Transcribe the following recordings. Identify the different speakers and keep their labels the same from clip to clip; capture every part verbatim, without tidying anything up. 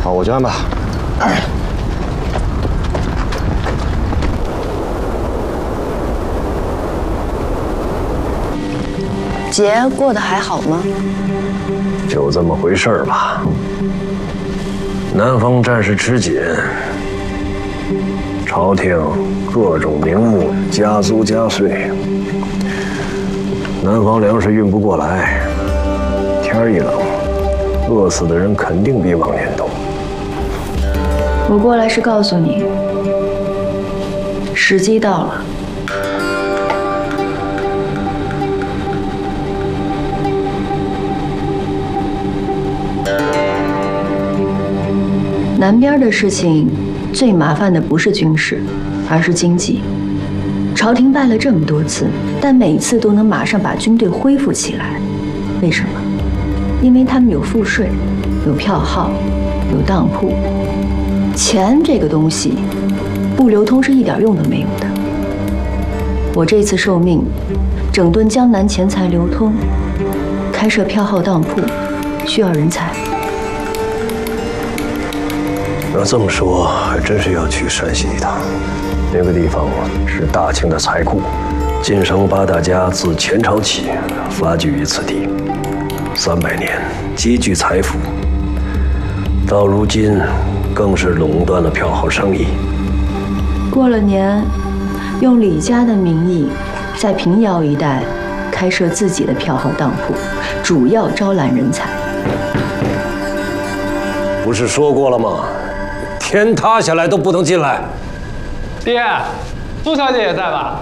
Speaker 1: 好，我去安排。
Speaker 2: 节过得还好吗？
Speaker 3: 就这么回事儿吧。南方战事吃紧，朝廷各种名目加租加税，南方粮食运不过来，天儿一冷，饿死的人肯定比往年多。
Speaker 2: 我过来是告诉你，时机到了。南边的事情，最麻烦的不是军事，而是经济。朝廷败了这么多次，但每次都能马上把军队恢复起来，为什么？因为他们有赋税，有票号，有当铺。钱这个东西，不流通是一点用都没有的。我这次受命，整顿江南钱财流通，开设票号当铺，需要人才。
Speaker 3: 要这么说，还真是要去山西一趟。那个地方是大清的财库，晋商八大家自前朝起发居于此地，三百年积聚财富，到如今更是垄断了票号生意。
Speaker 2: 过了年，用李家的名义，在平遥一带开设自己的票号当铺，主要招揽人才。
Speaker 3: 不是说过了吗？天塌下来都不能进来。
Speaker 4: 爹，苏小姐也在吧？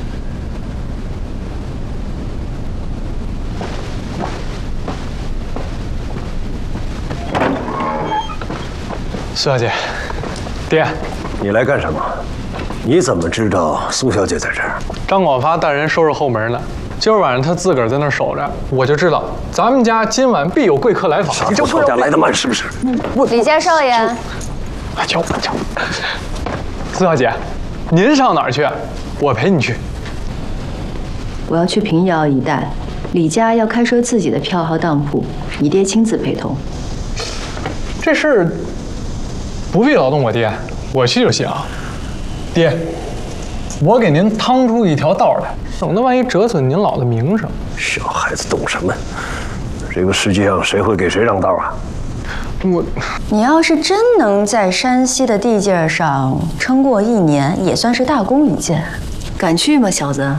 Speaker 4: 苏小姐，爹，
Speaker 3: 你来干什么？你怎么知道苏小姐在这儿？
Speaker 4: 张广发带人收拾后门呢。今儿晚上他自个儿在那儿守着，我就知道咱们家今晚必有贵客来访。
Speaker 3: 你这吵架来得慢是不是？
Speaker 5: 李家少爷，
Speaker 4: 啊，瞧瞧，苏小姐，您上哪儿去？我陪你去。
Speaker 2: 我要去平遥一带，李家要开设自己的票号当铺，你爹亲自陪同。
Speaker 4: 这事儿不必劳动我爹，我去就行。爹，我给您趟出一条道来，省得万一折损您老的名声。
Speaker 3: 小孩子懂什么？这个世界上谁会给谁让道啊？
Speaker 4: 我，
Speaker 5: 你要是真能在山西的地界上撑过一年，也算是大功一件。
Speaker 2: 敢去吗，小子？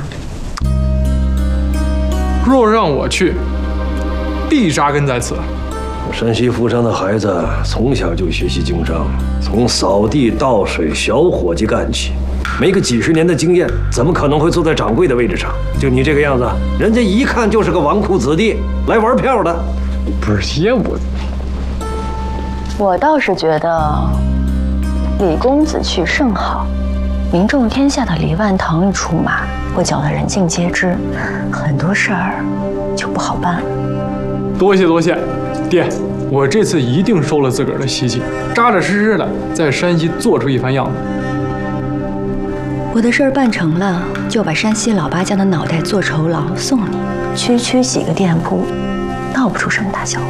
Speaker 4: 若让我去，必扎根在此。
Speaker 3: 山西富商的孩子从小就学习经商，从扫地、倒水、小伙计干起，没个几十年的经验，怎么可能会坐在掌柜的位置上？就你这个样子，人家一看就是个纨绔子弟，来玩票的。
Speaker 4: 不是爹，我
Speaker 5: 我倒是觉得李公子去甚好，名震天下的李万堂一出马，会搅得人尽皆知，很多事儿就不好办了。
Speaker 4: 多谢多谢，爹，我这次一定收了自个儿的习气，扎扎实实的在山西做出一番样子。
Speaker 2: 我的事儿办成了，就把山西老八家的脑袋做酬劳送你。
Speaker 5: 区区几个店铺，闹不出什么大笑话。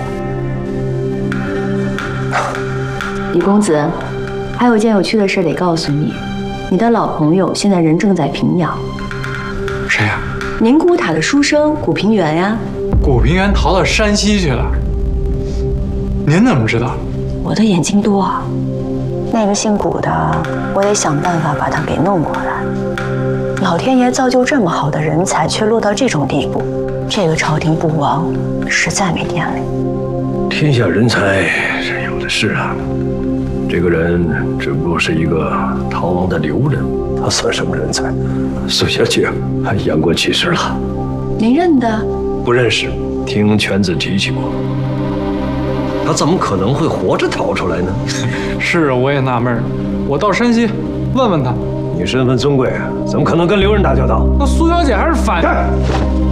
Speaker 2: 李公子，还有件有趣的事得告诉你，你的老朋友现在人正在平遥。
Speaker 4: 谁呀？
Speaker 2: 宁古塔的书生古平原呀。
Speaker 4: 古平原逃到山西去了，您怎么知道？
Speaker 5: 我的眼睛多啊，那个姓古的，我得想办法把他给弄过来。老天爷造就这么好的人才，却落到这种地步，这个朝廷不亡，实在没天理。
Speaker 3: 天下人才是有的是啊，这个人只不过是一个逃亡的流人，他算什么人才？苏小姐还言过其实了。
Speaker 2: 您认得？
Speaker 3: 不认识，听犬子提起过。他怎么可能会活着逃出来呢？
Speaker 4: 是啊，我也纳闷，我到山西问问他。
Speaker 3: 你身份尊贵，怎么可能跟流人打交道？
Speaker 4: 那苏小姐还是反。